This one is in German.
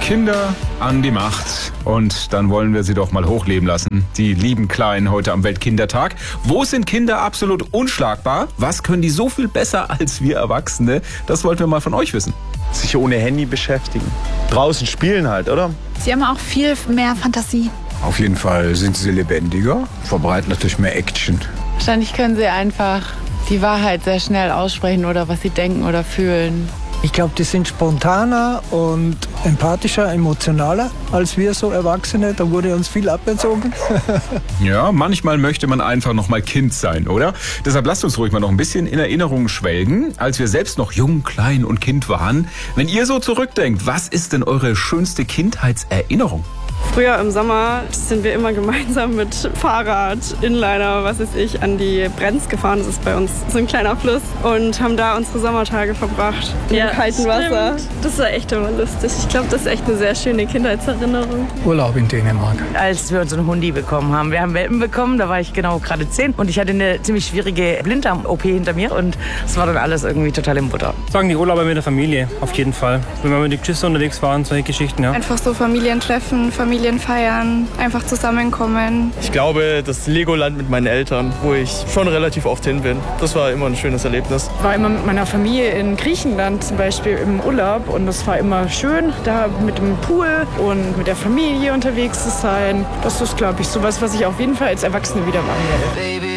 Kinder an die Macht. Und dann wollen wir sie doch mal hochleben lassen. Die lieben Kleinen heute am Weltkindertag. Wo sind Kinder absolut unschlagbar? Was können die so viel besser als wir Erwachsene? Das wollten wir mal von euch wissen. Sich ohne Handy beschäftigen. Draußen spielen halt, oder? Sie haben auch viel mehr Fantasie. Auf jeden Fall sind sie lebendiger, verbreiten natürlich mehr Action. Wahrscheinlich können sie einfach die Wahrheit sehr schnell aussprechen oder was sie denken oder fühlen. Ich glaube, die sind spontaner und empathischer, emotionaler als wir so Erwachsene. Da wurde uns viel aberzogen. Ja, manchmal möchte man einfach noch mal Kind sein, oder? Deshalb lasst uns ruhig mal noch ein bisschen in Erinnerungen schwelgen, als wir selbst noch jung, klein und Kind waren. Wenn ihr so zurückdenkt, was ist denn eure schönste Kindheitserinnerung? Früher im Sommer sind wir immer gemeinsam mit Fahrrad, Inliner, was weiß ich, an die Brenz gefahren. Das ist bei uns so ein kleiner Fluss. Und haben da unsere Sommertage verbracht. Im kalten Wasser. Das war echt immer lustig. Ich glaube, das ist echt eine sehr schöne Kindheitserinnerung. Urlaub in Dänemark. Als wir unseren Hundi bekommen haben. Wir haben Welpen bekommen, da war ich genau gerade 10. Und ich hatte eine ziemlich schwierige Blinddarm-OP hinter mir. Und es war dann alles irgendwie total im Butter. Sagen die Urlauber mit der Familie, auf jeden Fall. Wenn wir mit den Geschwistern unterwegs waren, solche Geschichten, ja. Einfach so Familientreffen, Familien feiern, einfach zusammenkommen. Ich glaube, das Legoland mit meinen Eltern, wo ich schon relativ oft hin bin. Das war immer ein schönes Erlebnis. Ich war immer mit meiner Familie in Griechenland zum Beispiel im Urlaub und das war immer schön, da mit dem Pool und mit der Familie unterwegs zu sein. Das ist, glaube ich, sowas, was ich auf jeden Fall als Erwachsene wieder machen werde.